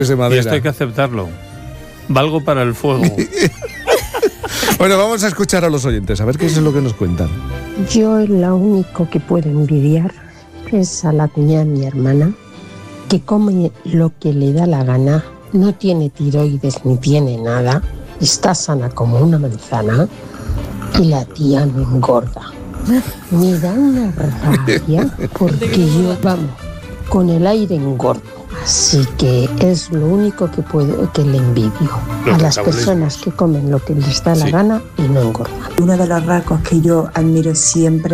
de madera. Y esto hay que aceptarlo. Valgo para el fuego. Bueno, vamos a escuchar a los oyentes, a ver qué es lo que nos cuentan. Yo lo único que puedo envidiar es a la cuñada de mi hermana, que come lo que le da la gana, no tiene tiroides ni tiene nada, está sana como una manzana y la tía no engorda. Me da una rabia porque yo, vamos, con el aire engordo. Así que es lo único que le envidio a las personas que comen lo que les da la gana y no engordan. Uno de los rasgos que yo admiro siempre,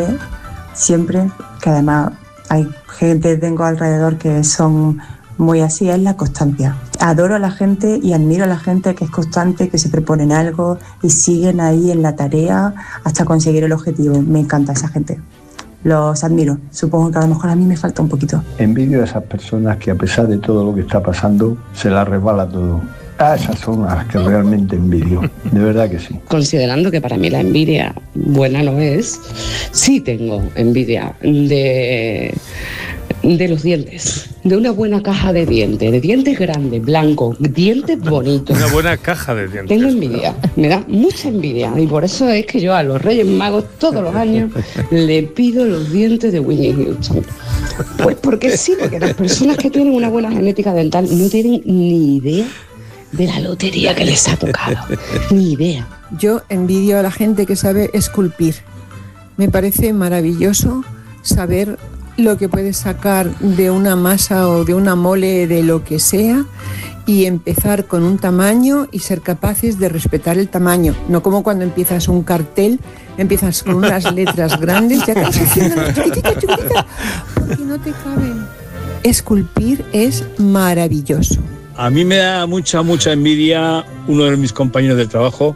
que además hay gente que tengo alrededor que son muy así, es la constancia. Adoro a la gente y admiro a la gente que es constante, que se proponen algo y siguen ahí en la tarea hasta conseguir el objetivo. Me encanta esa gente. Los admiro. Supongo que a lo mejor a mí me falta un poquito. Envidio a esas personas que a pesar de todo lo que está pasando, se las resbala todo. Esas son las que realmente envidio. De verdad que sí. Considerando que para mí la envidia buena no es, sí tengo envidia de los dientes. De una buena caja de dientes grandes, blancos, dientes bonitos. Una buena caja de dientes. Tengo envidia, me da mucha envidia. Y por eso es que yo a los Reyes Magos todos los años le pido los dientes de Whitney Houston. Pues porque sí, porque las personas que tienen una buena genética dental no tienen ni idea de la lotería que les ha tocado. Ni idea. Yo envidio a la gente que sabe esculpir. Me parece maravilloso saber lo que puedes sacar de una masa o de una mole de lo que sea y empezar con un tamaño y ser capaces de respetar el tamaño. No como cuando empiezas un cartel, empiezas con unas letras grandes y acabas haciendo chiquititas, porque no te caben. Esculpir es maravilloso. A mí me da mucha envidia uno de mis compañeros de trabajo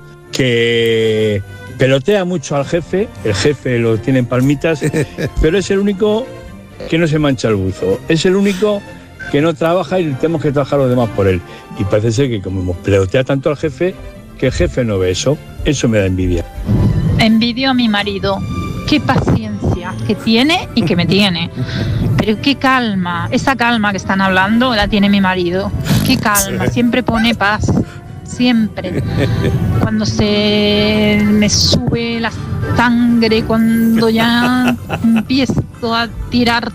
que pelotea mucho al jefe, el jefe lo tiene en palmitas, pero es el único que no se mancha el buzo, es el único que no trabaja y tenemos que trabajar los demás por él. Y parece ser que como pelotea tanto al jefe, que el jefe no ve eso me da envidia. Envidio a mi marido, qué paciencia que tiene y que me tiene. Pero qué calma, esa calma que están hablando la tiene mi marido. Qué calma, siempre pone paz, siempre. Cuando se me sube la sangre, cuando ya empiezo a tirar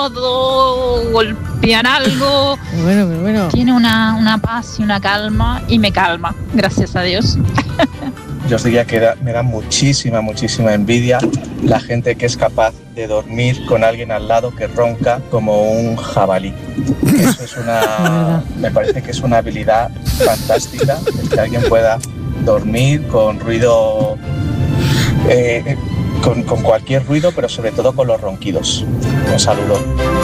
todo, golpear algo, bueno. Tiene una paz y una calma y me calma, gracias a Dios. Yo os diría que me da muchísima envidia la gente que es capaz de dormir con alguien al lado que ronca como un jabalí. Eso es me parece que es una habilidad fantástica, el que alguien pueda dormir con ruido, con cualquier ruido, pero sobre todo con los ronquidos. Un saludo.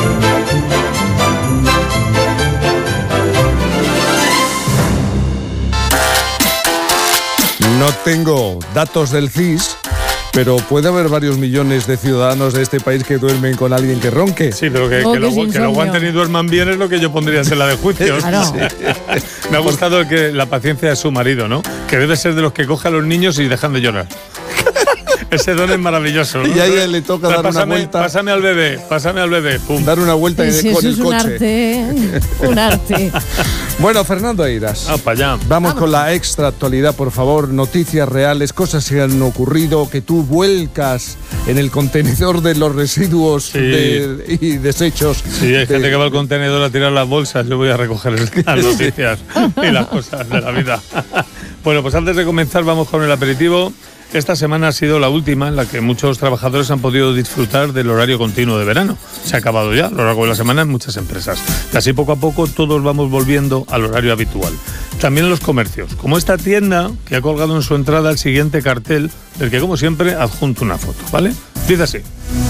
No tengo datos del CIS, pero puede haber varios millones de ciudadanos de este país que duermen con alguien que ronque. Sí, pero que lo aguanten y duerman bien es lo que yo pondría en tela de juicio. Claro. Sí. Me ha gustado la paciencia de su marido, ¿no? Que debe ser de los que coge a los niños y dejan de llorar. Ese don es maravilloso, ¿no? Y a ella le toca dar una vuelta. Pásame al bebé. Pum. Dar una vuelta Sí, con el es coche. Un arte. Bueno, Fernando Eiras. Para allá. Vamos con la extra actualidad, por favor. Noticias reales, cosas que han ocurrido, que tú vuelcas en el contenedor de los residuos y desechos. Sí, hay gente que va al contenedor a tirar las bolsas. Yo voy a recoger las noticias y las cosas de la vida. Bueno, pues antes de comenzar vamos con el aperitivo. Esta semana ha sido la última en la que muchos trabajadores han podido disfrutar del horario continuo de verano. Se ha acabado ya a lo largo de la semana en muchas empresas. Casi poco a poco todos vamos volviendo al horario habitual. También en los comercios, como esta tienda que ha colgado en su entrada el siguiente cartel, del que como siempre adjunto una foto, ¿vale? Dice así: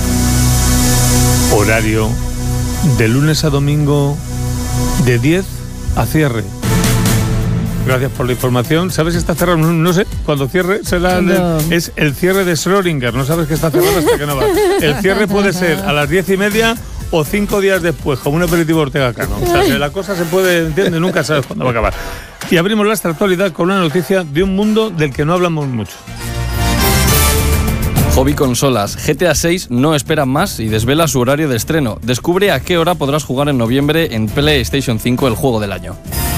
horario de lunes a domingo de 10 a cierre. Gracias por la información. ¿Sabes si está cerrado? No sé. Cuando cierre será es el cierre de Schrödinger. No sabes que está cerrado hasta que no va. El cierre puede ser a las 10:30 o 5 días después, como un aperitivo Ortega Cano. O sea, que la cosa se puede, ¿entiendes? Nunca sabes cuándo va a acabar. Y abrimos la actualidad con una noticia de un mundo del que no hablamos mucho. Hobby Consolas. GTA 6 no espera más y desvela su horario de estreno. Descubre a qué hora podrás jugar en noviembre en PlayStation 5 el juego del año.